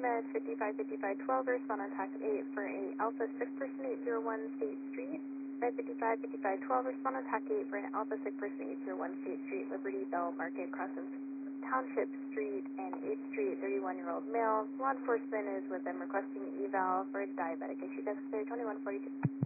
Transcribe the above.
Med 555512, respond on TAC 8 for a Alpha 6 person 801 State Street. Med 555512, respond on TAC 8 for an Alpha 6 person 801 State Street, Liberty Bell Market, crossing Township Street and 8th Street, 31-year-old male. Law enforcement is with them requesting eval for diabetic issue. That's clear 2142.